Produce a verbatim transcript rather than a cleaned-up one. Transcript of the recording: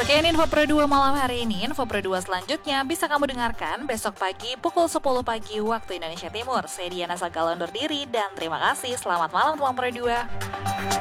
Sekian Info Pro dua malam hari ini. Info Pro dua selanjutnya bisa kamu dengarkan besok pagi pukul sepuluh pagi waktu Indonesia Timur. Saya Diana Sagala undur diri dan terima kasih. Selamat malam teman Pro dua.